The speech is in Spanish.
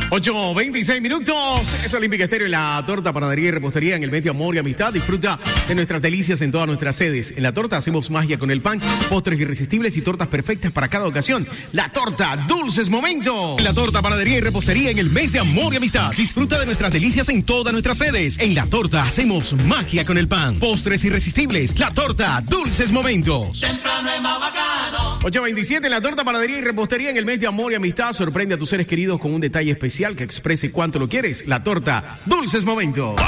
8:26. Es Olímpica Estéreo en la torta, panadería y repostería en el mes de amor y amistad. Disfruta de nuestras delicias en todas nuestras sedes. En la torta hacemos magia con el pan, postres irresistibles y tortas perfectas para cada ocasión. La torta, dulces momentos. En la torta, panadería y repostería en el mes de amor y amistad. Disfruta de nuestras delicias en todas nuestras sedes. En la torta hacemos magia con el pan, postres irresistibles. La torta, dulces momentos. Temprano es más bacano. 8:27. En la torta, panadería y repostería en el mes de amor y amistad. Sorprende a tus seres queridos con un detalle especial que exprese cuánto lo quieres. La torta, dulces momentos.